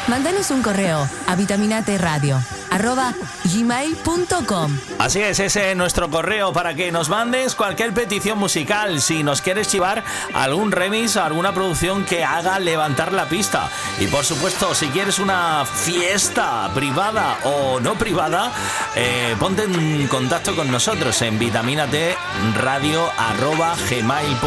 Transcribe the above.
Mándanos un correo a vitaminateradio@gmail.com. Así es, ese es nuestro correo para que nos mandes cualquier petición musical. Si nos quieres chivar algún remix, alguna producción que haga levantar la pista. Y por supuesto, si quieres una fiesta privada o no privada, ponte en contacto con nosotros en vitaminateradio@gmail.com.